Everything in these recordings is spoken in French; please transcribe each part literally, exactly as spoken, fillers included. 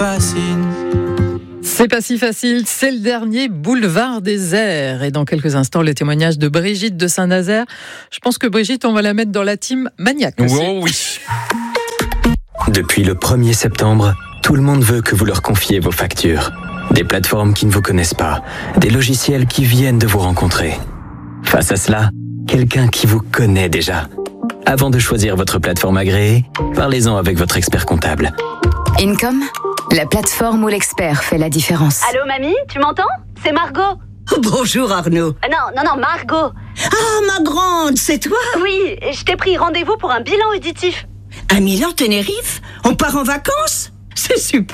fascine. C'est pas si facile, c'est le dernier boulevard des airs. Et dans quelques instants, le témoignage de Brigitte de Saint-Nazaire. Je pense que Brigitte, on va la mettre dans la team maniaque aussi. Oh oui. Depuis le premier septembre, tout le monde veut que vous leur confiez vos factures. Des plateformes qui ne vous connaissent pas, des logiciels qui viennent de vous rencontrer. Face à cela, quelqu'un qui vous connaît déjà. Avant de choisir votre plateforme agréée, parlez-en avec votre expert comptable. Income, la plateforme où l'expert fait la différence. Allô mamie, tu m'entends? C'est Margot. Bonjour Arnaud. Euh, non, non, non, Margot. Ah, ma grande, c'est toi? Oui, je t'ai pris rendez-vous pour un bilan auditif. À Milan, Tenerife? On part en vacances? C'est super!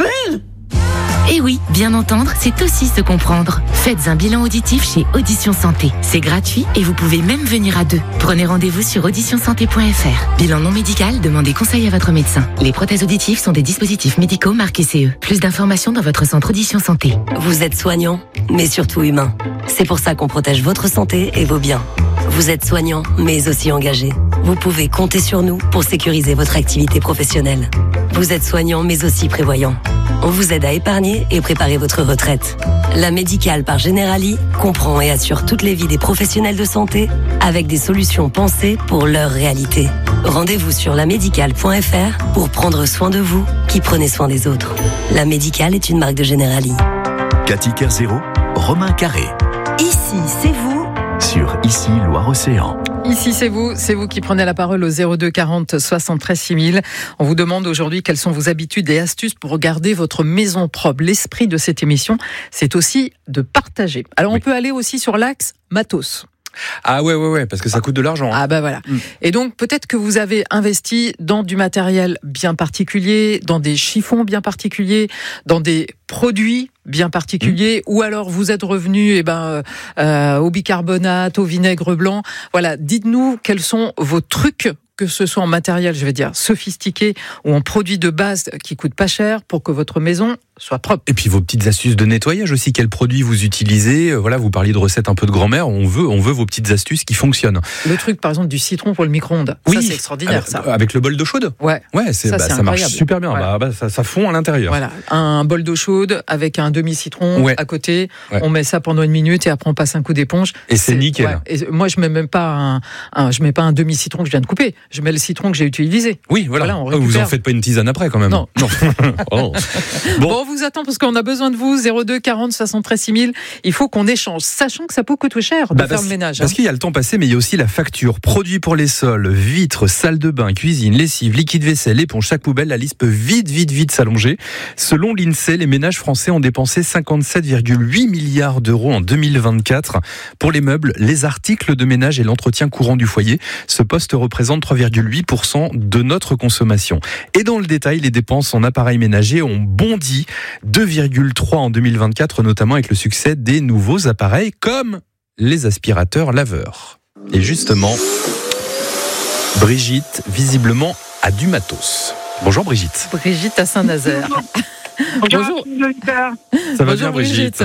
Et oui, bien entendre, c'est aussi se comprendre. Faites un bilan auditif chez Audition Santé. C'est gratuit et vous pouvez même venir à deux. Prenez rendez-vous sur audition santé point f r. Bilan non médical, demandez conseil à votre médecin. Les prothèses auditives sont des dispositifs médicaux marqués C E. Plus d'informations dans votre centre Audition Santé. Vous êtes soignant, mais surtout humain. C'est pour ça qu'on protège votre santé et vos biens. Vous êtes soignant, mais aussi engagé. Vous pouvez compter sur nous pour sécuriser votre activité professionnelle. Vous êtes soignant, mais aussi prévoyant. On vous aide à épargner et préparer votre retraite. La Médicale par Generali comprend et assure toutes les vies des professionnels de santé avec des solutions pensées pour leur réalité. Rendez-vous sur la médicale point f r pour prendre soin de vous qui prenez soin des autres. La Médicale est une marque de Generali. Cathy Kerzero, Romain Carré. Ici, c'est vous. Sur Ici Loire-Océan. Ici, c'est vous, c'est vous qui prenez la parole au zéro deux quarante soixante-treize six mille. On vous demande aujourd'hui quelles sont vos habitudes et astuces pour garder votre maison propre. L'esprit de cette émission, c'est aussi de partager. Alors, oui. On peut aller aussi sur l'axe matos. Ah ouais, ouais, ouais, parce que ça coûte de l'argent. Hein. Ah bah voilà. Mm. Et donc, peut-être que vous avez investi dans du matériel bien particulier, dans des chiffons bien particuliers, dans des produits bien particuliers, mmh. ou alors vous êtes revenu eh ben, euh, au bicarbonate, au vinaigre blanc. Voilà, dites-nous quels sont vos trucs, que ce soit en matériel, je vais dire, sophistiqué, ou en produits de base qui coûtent pas cher, pour que votre maison soit propre. Et puis vos petites astuces de nettoyage aussi, quels produits vous utilisez. Voilà, vous parliez de recettes un peu de grand-mère, on veut, on veut vos petites astuces qui fonctionnent. Le truc, par exemple, du citron pour le micro-ondes, oui, ça c'est extraordinaire. Avec, ça. Avec le bol d'eau chaude. Ouais, ouais c'est, ça, bah, c'est ça marche super bien, voilà. bah, bah, ça, ça fond à l'intérieur. Voilà, un bol d'eau chaude avec un demi-citron ouais. à côté, ouais. on met ça pendant une minute et après on passe un coup d'éponge. Et c'est, c'est nickel. Ouais. Et moi je mets même pas un, un, je mets pas un demi-citron que je viens de couper, je mets le citron que j'ai utilisé. Oui, voilà. voilà on récupère. Vous en faites pas une tisane après quand même. Non. non. oh. bon. bon, on vous attend parce qu'on a besoin de vous. zéro deux quarante soixante-treize six mille. Il faut qu'on échange, sachant que ça peut coûter cher de bah, faire parce, le ménage. Parce hein. qu'il y a le temps passé, mais il y a aussi la facture. Produits pour les sols, vitres, salle de bain, cuisine, lessive, liquide vaisselle, éponge, chaque poubelle. La liste peut vite, vite, vite s'allonger. Selon l'INSEE, les ménages français ont dépensé cinquante-sept virgule huit milliards d'euros en deux mille vingt-quatre. Pour les meubles, les articles de ménage et l'entretien courant du foyer, ce poste représente trois virgule huit pour cent de notre consommation. Et dans le détail, les dépenses en appareils ménagers ont bondi deux virgule trois en deux mille vingt-quatre, notamment avec le succès des nouveaux appareils comme les aspirateurs laveurs. Et justement, Brigitte, visiblement, a du matos. Bonjour Brigitte. Brigitte à Saint-Nazaire. Bonjour. Bonjour. Ça va Bonjour bien Brigitte.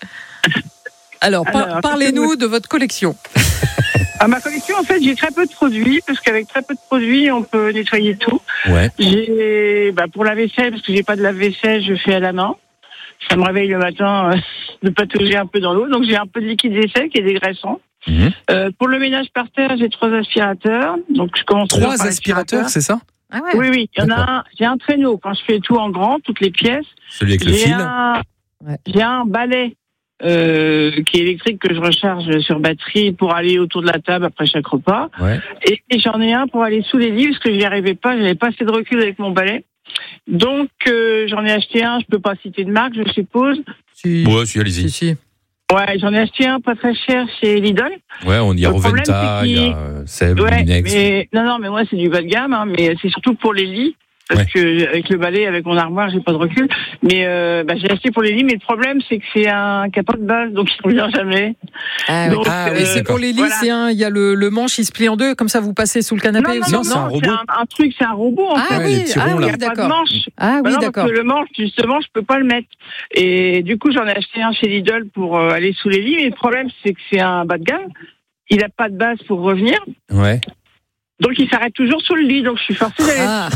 Alors, par- Alors parlez-nous de votre collection. À ma collection, en fait, j'ai très peu de produits, parce qu'avec très peu de produits, on peut nettoyer tout. Ouais. J'ai, bah, pour la vaisselle, parce que j'ai pas de lave-vaisselle, je fais à la main. Ça me réveille le matin euh, de patauger un peu dans l'eau, donc j'ai un peu de liquide vaisselle qui est dégraissant. Mmh. Euh, pour le ménage par terre, j'ai trois aspirateurs. Donc je commence trois aspirateurs, c'est ça? Ah ouais. Oui, oui. Il y en a un. J'ai un traîneau quand je fais tout en grand, toutes les pièces. Celui avec le j'ai fil. Un, ouais. J'ai un balai. Euh, qui est électrique que je recharge sur batterie pour aller autour de la table après chaque repas. Ouais. Et, et j'en ai un pour aller sous les lits parce que j'y arrivais pas, j'avais pas assez de recul avec mon balai. Donc euh, j'en ai acheté un, je peux pas citer de marque, je suppose. Si. Ouais, si, allez-y. Si, si. Ouais, j'en ai acheté un pas très cher chez Lidl. Ouais, on y a Roventa, il y a Seb, ouais, Linex. Mais non, non, mais moi c'est du bas de gamme, hein, mais c'est surtout pour les lits. Parce ouais. que avec le balai, avec mon armoire, j'ai pas de recul. Mais euh, bah, j'ai acheté pour les lits. Mais le problème, c'est que c'est un qui a pas de base, donc il revient jamais. Ah, donc, ah, euh, et c'est pour les lits, voilà. c'est un. Il y a le, le manche, il se plie en deux, comme ça vous passez sous le canapé. Non, non, aussi. non, non, c'est un robot. C'est un, un truc, c'est un robot. En ah fait. oui, les petits ah, ronds, oui, là. Il n'y a d'accord. pas de manche. Ah oui, non, d'accord. Parce que le manche, justement, je peux pas le mettre. Et du coup, j'en ai acheté un chez Lidl pour euh, aller sous les lits. Mais le problème, c'est que c'est un bas de gamme. Il a pas de base pour revenir. Ouais. Donc il s'arrête toujours sous le lit, donc je suis forcée d'aller. Ah.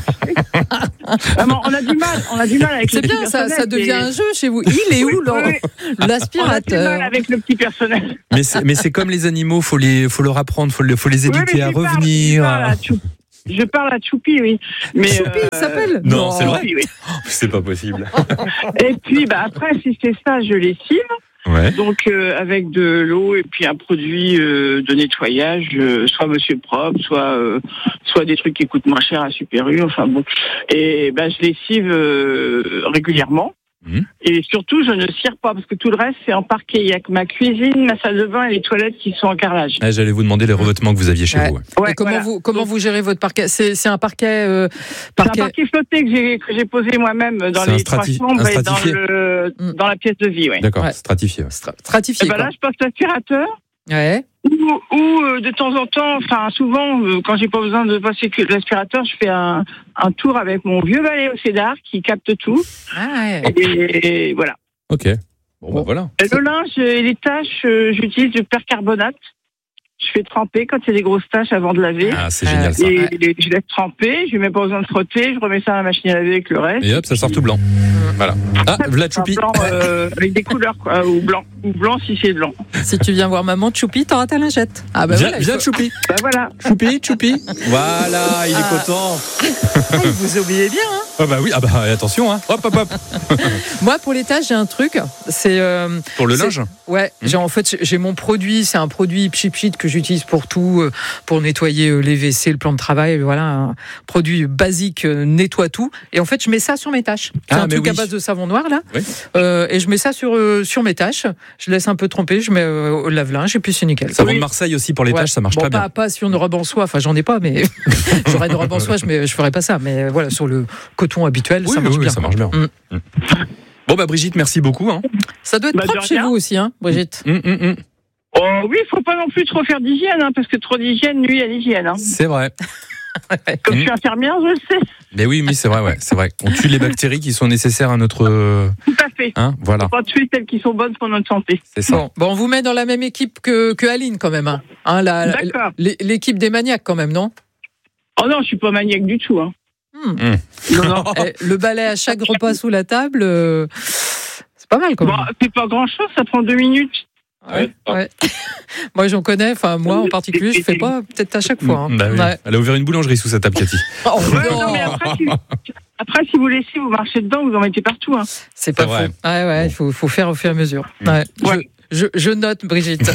Vraiment, on a du mal, on a du mal avec C'est le bien, petit ça, personnel. ça devient et... un jeu chez vous. Il est où, Oui, Laurent oui. On a du L'aspirateur. mal avec le petit personnel. Mais c'est, mais c'est comme les animaux, faut les, faut leur apprendre, faut, les, faut les Oui, éduquer mais à je parle- revenir. Je parle à, Chou- je parle à Choupi, oui. Mais, Choupi, il s'appelle Non, c'est vrai. Oui, oui. C'est pas possible. Et puis, bah, après, si c'est ça, je lessive. Ouais. Donc, euh, avec de l'eau et puis un produit euh, de nettoyage, euh, soit Monsieur Propre, soit euh, soit des trucs qui coûtent moins cher à Super U. Enfin bon. Et bah, je lessive euh, régulièrement. Mmh. Et surtout, je ne cire pas parce que tout le reste, c'est en parquet. Il y a que ma cuisine, ma salle de bain et les toilettes qui sont en carrelage. Ah, j'allais vous demander les revêtements que vous aviez chez Ouais. vous. ouais. Ouais, Et comment voilà. vous comment Donc, vous gérez votre parquet? C'est c'est un parquet euh, c'est parquet. un parquet flotté que j'ai que j'ai posé moi-même dans C'est un les trois strati- chambres un et dans stratifié. le Mm. dans la pièce de vie. Ouais. D'accord, Ouais. stratifié. ouais. stra- stratifié. Et ben quoi. là, je passe l'aspirateur. Ouais. Ou, ou euh, de temps en temps, enfin souvent, euh, quand j'ai pas besoin de passer que l'aspirateur, je fais un, un tour avec mon vieux balai au cédar qui capte tout. Ah ouais. Et, et voilà. Ok. Bon, bah voilà. Et le linge et les taches, euh, j'utilise du percarbonate. Je fais tremper quand il y a des grosses taches avant de laver. Ah, c'est Ah, génial ça. Et Ouais. et je laisse tremper, je n'ai même pas besoin de frotter, je remets ça à la machine à laver avec le reste. Et hop, ça sort tout blanc. Voilà. Ah, Vlad Choupi. Un blanc euh, avec des couleurs, quoi, ou blanc. Ou blanc si c'est blanc. Si tu viens voir maman Choupi, t'auras ta lingette. Ah bah Viens, voilà, il viens faut- Choupi. Ben voilà. Choupi, Choupi. Voilà, il est Ah. content. Ah, vous obéissez bien, hein. Ah bah oui, ah bah attention, hein. Hop, hop, hop. Moi, pour les tâches, j'ai un truc. C'est euh, Pour le c'est- linge. Ouais, Mmh. j'ai en fait j'ai mon produit, c'est un produit Pchit Pchit que j'utilise pour tout, euh, pour nettoyer euh, les W C, le plan de travail, voilà, un produit basique euh, nettoie tout. Et en fait, je mets ça sur mes tâches. C'est Ah, un mais truc à oui. base de savon noir là, Oui. Euh, et je mets ça sur euh, sur mes tâches. Je laisse un peu tremper, je mets euh, au lave-linge et puis c'est nickel. Savon Oui. de Marseille aussi pour les Ouais. tâches, ça marche Bon, très pas, bien. pas sur une robe en soie, enfin j'en ai pas, mais j'aurais une robe en soie, je, mets, je ferais pas ça. Mais voilà, sur le coton habituel, Oui, ça oui, marche oui, bien. ça marche bien. Mm. Mm. Bon bah Brigitte, merci beaucoup. Hein. Ça doit être Bah, de propre chez rien. vous aussi, hein, Brigitte. Mm, mm, mm. Oh oui, il faut pas non plus trop faire d'hygiène, hein, parce que trop d'hygiène nuit à l'hygiène. Hein. C'est vrai. Comme Mm. je suis infirmière, je le sais. Mais oui, oui, c'est vrai, ouais, c'est vrai. On tue les bactéries qui sont nécessaires à notre, euh, Tout à fait. hein, voilà, Pas tuer celles qui sont bonnes pour notre santé. c'est ça. Bon, bon, on vous met dans la même équipe que, que Aline quand même. Hein. Hein, la- la- D'accord. l'é- l'équipe des maniaques quand même, non? Oh non, je suis pas maniaque du tout. Hein. Hmm. Mm. Non, non. Eh, le balai à chaque repas sous la table, euh, c'est pas mal quand Bon, même. c'est pas grand chose, ça prend deux minutes. Ouais, ouais. Moi j'en connais, enfin moi en particulier, je fais pas peut-être à chaque fois. Hein. Bah oui. Ouais. Elle a ouvert une boulangerie sous sa table, Cathy. Oh, Ouais, non. non, mais après, si, après, si vous laissez, vous marchez dedans, vous en mettez partout. Hein. C'est pas C'est vrai. faux. Ouais, ouais, il faut, faut faire au fur et à mesure. Ouais. Ouais. Je, je, je note, Brigitte.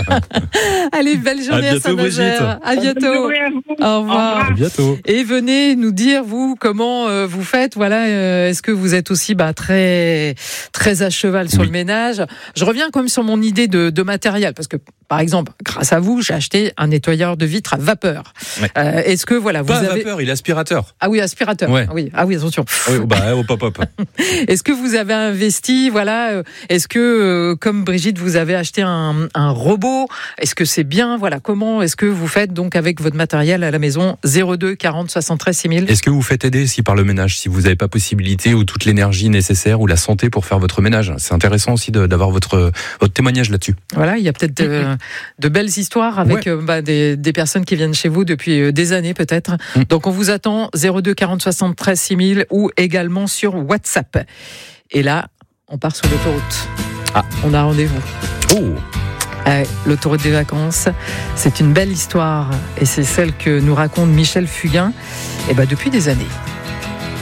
Allez, belle journée à, bientôt, Saint-Nazaire. À Bonne bientôt. journée à vous. Au revoir. À bientôt. Et venez nous dire vous comment euh, vous faites. Voilà, euh, est-ce que vous êtes aussi bah, très très à cheval sur Oui. le ménage? Je reviens quand même sur mon idée de, de matériel parce que par exemple, grâce à vous, j'ai acheté un nettoyeur de vitres à vapeur. Ouais. Euh, est-ce que voilà, vous Pas avez vapeur, il est aspirateur. ah oui aspirateur. Ouais. Ah oui, ah oui attention. Oui, bah, hop, hop, hop. Est-ce que vous avez investi, voilà, euh, est-ce que, euh, comme Brigitte, vous avez acheté un, un robot? Est-ce que c'est bien? Voilà, comment est-ce que vous faites donc avec votre matériel à la maison? Zéro deux quarante soixante-treize six mille. Est-ce que vous faites aider si par le ménage, si vous n'avez pas possibilité ou toute l'énergie nécessaire ou la santé pour faire votre ménage? C'est intéressant aussi de- d'avoir votre, votre témoignage là-dessus. Voilà, il y a peut-être de, de belles histoires avec Ouais. euh, bah, des, des personnes qui viennent chez vous depuis euh, des années peut-être. Mm. Donc on vous attend zéro deux quarante soixante-treize six mille ou également sur WhatsApp. Et là, on part sur l'autoroute. Ah. On a rendez-vous. Oh, Ouais, l'autoroute des vacances, c'est une belle histoire et c'est celle que nous raconte Michel Fugain et bah, depuis des années.